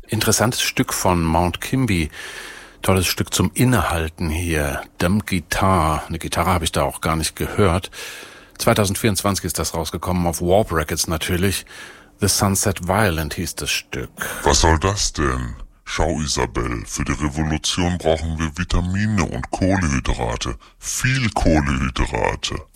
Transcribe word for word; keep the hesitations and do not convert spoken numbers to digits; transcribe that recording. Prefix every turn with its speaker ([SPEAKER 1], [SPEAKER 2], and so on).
[SPEAKER 1] Interessantes Stück von Mount Kimbie. Tolles Stück zum Innehalten hier. Dem Guitar. Eine Gitarre habe ich da auch gar nicht gehört. zwanzig vierundzwanzig ist das rausgekommen, auf Warp Records natürlich. The Sunset Violent hieß das Stück.
[SPEAKER 2] Was soll das denn? Schau, Isabel, für die Revolution brauchen wir Vitamine und Kohlenhydrate. Viel Kohlenhydrate.